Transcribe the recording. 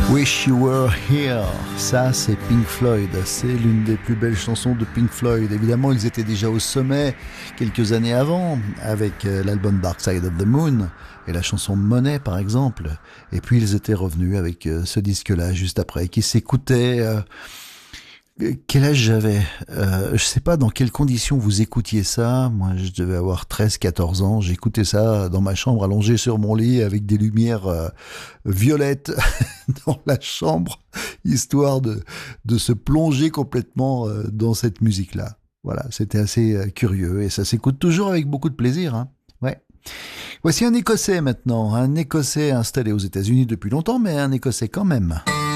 Wish You Were Here, ça c'est Pink Floyd, c'est l'une des plus belles chansons de Pink Floyd. Évidemment, ils étaient déjà au sommet quelques années avant avec l'album Dark Side of the Moon et la chanson Money par exemple. Et puis ils étaient revenus avec ce disque-là juste après qui s'écoutait. Quel âge j'avais je sais pas dans quelles conditions vous écoutiez ça. Moi, je devais avoir 13-14 ans. J'écoutais ça dans ma chambre, allongé sur mon lit, avec des lumières violettes dans la chambre, histoire de se plonger complètement dans cette musique-là. Voilà, c'était assez curieux et ça s'écoute toujours avec beaucoup de plaisir. Hein. Ouais. Voici un Écossais maintenant, un Écossais installé aux États-Unis depuis longtemps, mais un Écossais quand même.